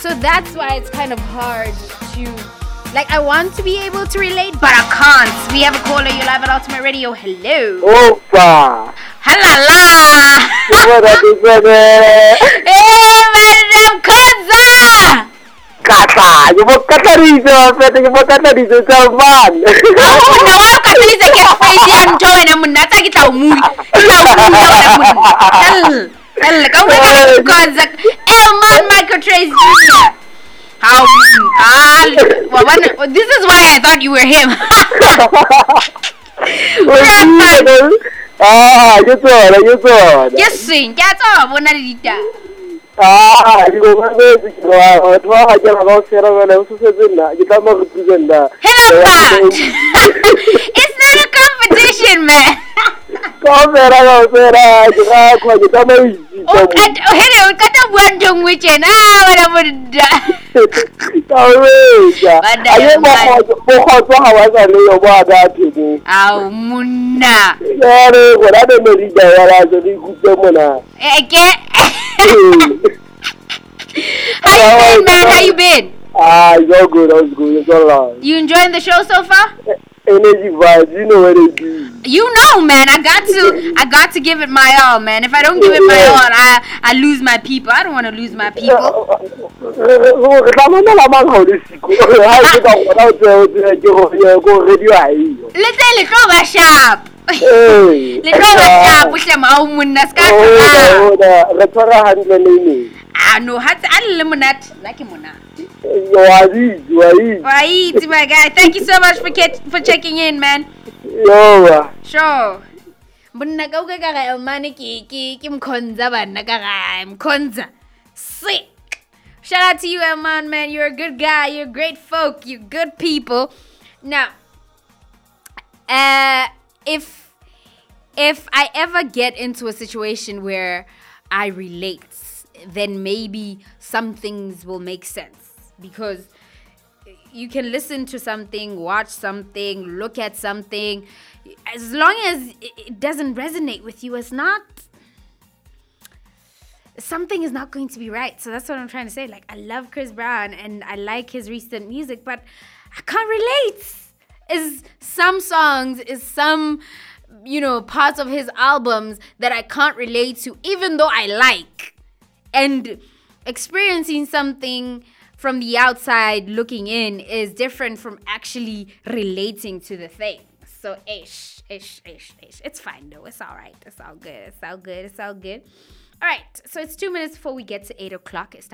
So that's why it's kind of hard to, like, I want to be able to relate, but I can't. We have a caller. You're live at Ultimate Radio. Hello. Opa. Halala. Hey, Madam Koza. Kata, you want Katarizo, but you want Katarizo, man. Now, Katarizo get crazy and join them. That's like it's a movie. Come on, Koza. Elman Michael Trace Jr. How? This is why I thought you were him. You thought. Yes, sing. That's all. What did you do? You go It's not a competition, man. How you been? It's all good, it's all right. You enjoying the show so far? Energy vibes, you know what they do. You know, man, I got to give it my all, man. If I don't give it my all, I lose my people. I don't want to lose my people. Let's sharp. No, my guy. Thank you so much for checking in, man. Sure. Sick. Shout out to you, Elman, man. You're a good guy. You're great folk. You're good people. Now, if I ever get into a situation where I relate, then maybe some things will make sense, because you can listen to something, watch something, look at something, as long as it doesn't resonate with you, something is not going to be right. So that's what I'm trying to say. Like, I love Chris Brown and I like his recent music, but I can't relate. Is some songs, parts of his albums that I can't relate to, even though I like. And experiencing something from the outside looking in is different from actually relating to the thing. So, ish. It's fine, though. It's all right. It's all good. All right. So, it's 2 minutes before we get to 8 o'clock. It's